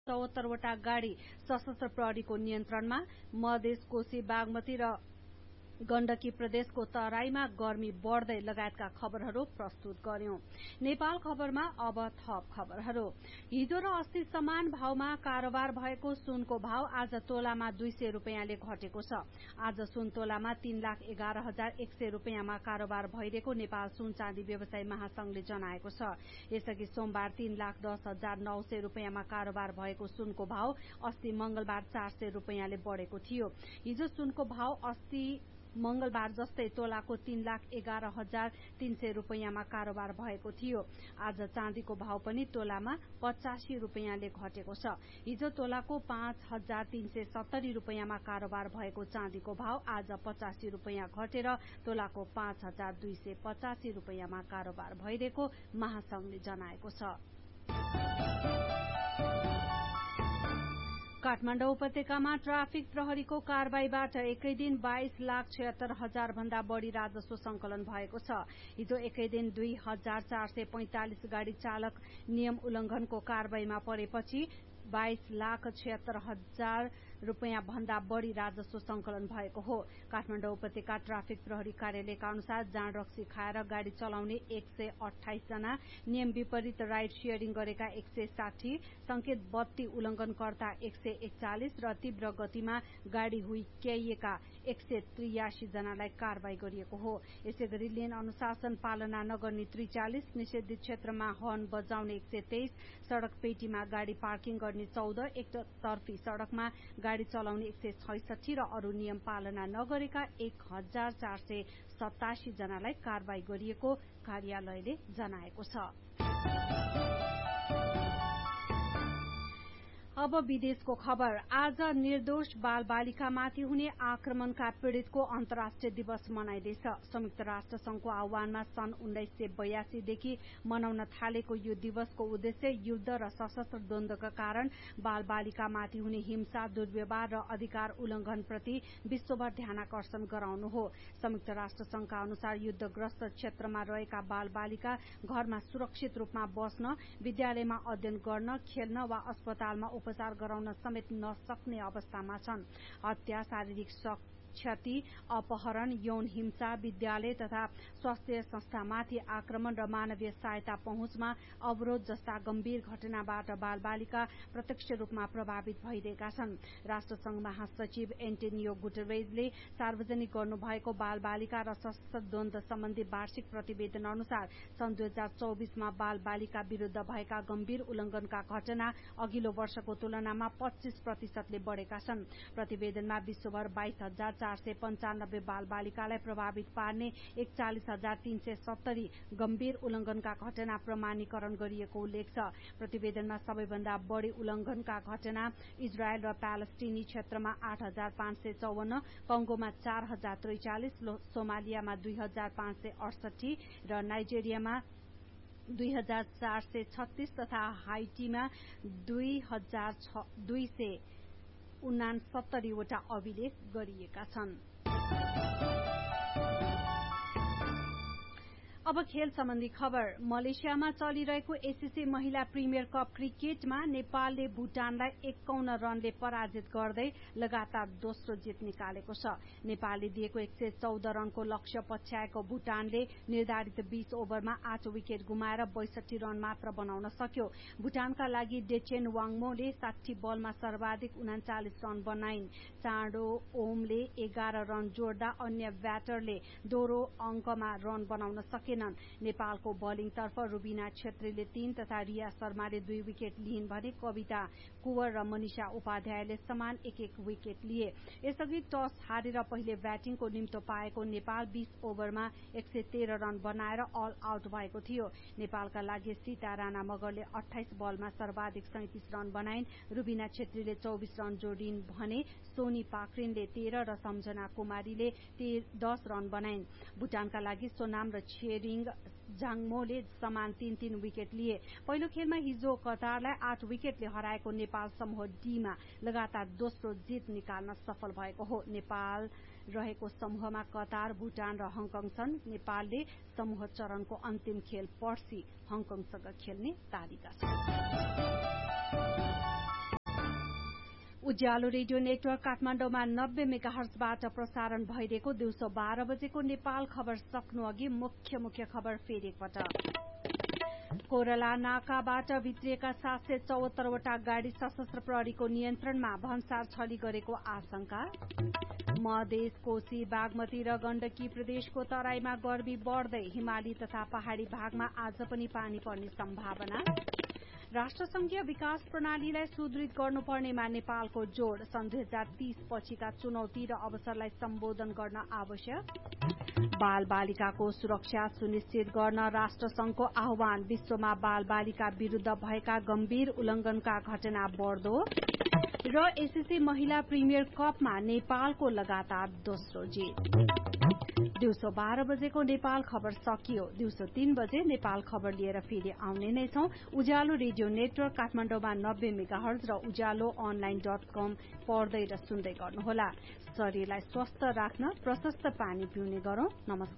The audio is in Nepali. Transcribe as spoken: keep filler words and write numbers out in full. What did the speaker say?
चौहत्तर वटा गाड़ी सशस्त्र प्रहरीको नियन्त्रणमा। मधेस कोशी बागमती र गण्डकी प्रदेशको तराईमा गर्मी बढ्दै लगायतका खबरहरू प्रस्तुत गर्यौं। नेपाल खबरमा अब थप खबरहरू। हिजो र अस्ति समान भावमा कारोबार भएको सुनको भाव आज तोलामा दुई सय रुपियाँले घटेको छ। आज सुन तोलामा तीन लाख एघार हजार एक सय रुपियाँमा कारोबार भइरहेको नेपाल सुन चाँदी व्यवसायी महासंघले जनाएको छ। यसअघि सोमबार तीन लाख दस हजार नौ सय रुपियाँमा कारोबार भएको सुनको भाव अस्ति मंगलबार चार सय रुपियाँले बढ़ेको थियो। हिजो सुनको भाव अस्ति मंगलबार जस्तै तोलाको तीन लाख एघार हजार तीन सय रुपियाँमा कारोबार भएको थियो। आज चाँदीको भाव पनि तोलामा पचासी रुपियाँले घटेको छ। हिजो तोलाको पाँच हजार तीन सय सत्तरी रुपियाँमा कारोबार भएको चाँदीको भाव आज पचासी रुपियाँ घटेर तोलाको पाँच हजार दुई सय पचासी रुपियाँमा कारोबार भइरहेको महासंघले जनाएको छ। काठमाडौँ उपत्यकामा ट्राफिक प्रहरीको कारबाहीबाट एकै दिन बाइस लाख छिहत्तर हजार भन्दा बढ़ी राजस्व संकलन भएको छ। हिजो एकै दिन दुई हजार चार सय पैंतालिस गाड़ी चालक नियम उल्लंघनको कारबाहीमा परेपछि बाइस लाख छिहत्तर हजार रुपियाँ भन्दा बढ़ी राजस्व संकलन भएको हो। काठमाडौँ उपत्यका ट्राफिक प्रहरी कार्यालयका अनुसार जाँड रक्सी खाएर गाड़ी चलाउने एक सय अठाइस जना, नियम विपरीत राइड शेयरिङ गरेका एक सय साठी, संकेत बत्ती उल्लंघनकर्ता एक सय एकचालिस र तीव्र गतिमा गाड़ी हुइक्याइएका एक सय त्रियासी जनालाई कारवाही गरिएको हो। यसैगरी लेन अनुशासन पालना नगर्ने त्रिचालिस, निषेधित क्षेत्रमा हर्न बजाउने एक सय तेइस, सड़क पेटीमा गाड़ी पार्किङ गर्ने चौध, एकतर्फी सड़कमा गाड़ी चलाउने एक सय छैसठी र अरू नियम पालना नगरेका एक हजार चार सय सतासी जनालाई कारवाही गरिएको कार्यालयले जनाएको छ। अब विदेशको खबर। आज निर्दोष बाल बालिकामाथि हुने आक्रमणका पीड़ितको अन्तर्राष्ट्रिय दिवस मनाइँदैछ। संयुक्त राष्ट्र संघको आह्वानमा सन् उन्नाइस सय बयासीदेखि मनाउन थालेको यो दिवसको उद्देश्य युद्ध र सशस्त्र द्वन्द्वका कारण बाल बालिकामाथि हुने हिंसा, दुर्व्यवहार र अधिकार उल्लंघनप्रति विश्वभर ध्यानाकर्षण गराउनु हो। संयुक्त राष्ट्र संघका अनुसार युद्धग्रस्त क्षेत्रमा रहेका बाल बालिका घरमा सुरक्षित रूपमा बस्न, विद्यालयमा अध्ययन गर्न, खेल्न वा अस्पतालमा उपचार गराउन समेत नसक्ने अवस्थामा छन्। हत्या, शारीरिक क्षति, अपहरण, यौन हिंसा, विद्यालय तथा स्वास्थ्य संस्थामाथि आक्रमण र मानवीय सहायता पहुँचमा अवरोध जस्ता गम्भीर घटनाबाट बाल बालिका प्रत्यक्ष रूपमा प्रभावित भइरहेका छन्। राष्ट्रसंघ महासचिव एन्टोनियो गुटेरेजले सार्वजनिक गर्नुभएको बाल बालिका र सशस्त्र द्वन्द्व सम्बन्धी वार्षिक प्रतिवेदन अनुसार सन् दुई हजार चौबीसमा बाल बालिका विरूद्ध भएका गम्भीर उल्लंघनका घटना अघिल्लो वर्षको तुलनामा पच्चीस प्रतिशतले बढ़ेका छन्। प्रतिवेदनमा विश्वभर बाइस हजार चार सय पञ्चानब्बे बाल बालिकालाई प्रभावित पार्ने एकचालिस हजार तीन सय सत्तरी गम्भीर उल्लंघनका घटना प्रमाणीकरण गरिएको उल्लेख छ। प्रतिवेदनमा सबैभन्दा बढ़ी उल्लंघनका घटना इजरायल र प्यालेस्टिनी क्षेत्रमा आठ हजार पाँच सय चौवन्न, कंगोमा चार हजार त्रिचालिस, सोमालियामा दुई हजार पाँच सय अडसठी र नाइजेरियामा दुई हजार चार सय छत्तीस तथा हाइटीमा दुई हजार दुई सय उनासत्तरी वटा अभिलेख गरिएका छन्। अब खेल सम्बन्धी खबर। मलेसियामा चलिरहेको एसीसी महिला प्रिमियर कप क्रिकेटमा नेपालले भुटानलाई एकाउन्न रनले पराजित गर्दै लगातार दोस्रो जित निकालेको छ। नेपालले दिएको एक सय चौध रनको लक्ष्य पछ्याएको भुटानले निर्धारित बीस ओभरमा आठ विकेट गुमाएर बैसठी रन मात्र बनाउन सक्यो। भुटानका लागि डेचेन वाङमोले साठी बलमा सर्वाधिक उनाचालिस रन बनाइन्। चाँडो ओमले एघार रन जोड्दा अन्य ब्याटरले दोहोरो अंकमा रन बनाउन सके। नेपालको बलिङतर्फ रुबिना छेत्रीले तीन तथा रिया शर्माले दुई विकेट लिइन् भने कविता कुवर र मनिषा उपाध्यायले समान एक एक विकेट लिए। यसअघि टस हारेर पहिले ब्याटिङको निम्तो पाएको नेपाल बीस ओभरमा एक सय तेह्र रन बनाएर अल आउट भएको थियो। नेपालका लागि सीता राणा मगरले अठाइस बलमा सर्वाधिक सैंतिस रन बनाइन्। रुबिना छेत्रीले चौबीस रन जोडिन् भने सोनी पाखरिनले तेह्र र सम्झना कुमारीले दस रन बनाइन्। भुटानका लागि सोनाम र छेरिङ जाङमोले समान तीन तीन विकेट लिए। पहिलो खेलमा हिजो कतारलाई आठ विकेटले हराएको नेपाल समूह डीमा लगातार दोस्रो जित निकाल्न सफल भएको हो। नेपाल रहेको समूहमा कतार, भुटान र हङकङ छन्। नेपालले समूह चरणको अन्तिम खेल पर्सि हङकङसँग खेल्ने तालिका छ। उज्यालो रेडियो नेटवर्क काठमाडौँमा नब्बे मेगाहर्जबाट प्रसारण भइरहेको दिउँसो बाह्र बजेको नेपाल खबर सक्नु अघि मुख्य मुख्य खबर फेरि एकपटक। कोरला नाकाबाट भित्रिएका सात सय चौहत्तरवटा गाड़ी सशस्त्र प्रहरीको नियन्त्रणमा, भन्सार छली गरेको आशंका। मधेस, कोशी, बागमती र गण्डकी प्रदेशको तराईमा गर्मी बढ्दै, हिमाली तथा पहाड़ी भागमा आज पनि पानी पर्ने सम्भावना। राष्ट्रसंघीय विकास प्रणालीलाई सुदृढ गर्नुपर्नेमा नेपालको जोड़, सन् दुई हजार तीस पछिका चुनौती र अवसरलाई सम्बोधन गर्न आवश्यक। बाल बालिकाको सुरक्षा सुनिश्चित गर्न राष्ट्रसंघको आह्वान, विश्वमा बाल बालिका विरूद्ध भएका गम्भीर उल्लंघनका घटना बढ्दो। र एसएससी महिला प्रिमियर कपमा नेपालको लगातार दोस्रो जित। दिउँसो बाह्र बजेको नेपाल खबर सकियो। दिउँसो तीन बजे नेपाल खबर लिएर फेरि आउने नै छौं। उज्यालो रेडियो नेटवर्क काठमाडौँमा नब्बे मेगाहर्ज र उज्यालो अनलाइन डट कम पढ्दै र सुन्दै गर्नुहोला। शरीरलाई स्वस्थ राख्न प्रशस्त पानी पिउने गरौं। नमस्कार।